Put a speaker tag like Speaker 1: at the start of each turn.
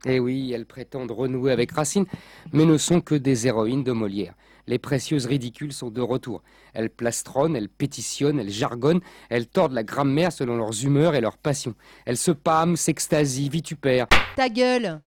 Speaker 1: Eh oui, elles prétendent renouer avec Racine, mais ne sont que des héroïnes de Molière. Les précieuses ridicules sont de retour. Elles plastronnent, elles pétitionnent, elles jargonnent, elles tordent la grammaire selon leurs humeurs et leurs passions. Elles se pâment, s'extasient, vitupèrent.
Speaker 2: Ta gueule!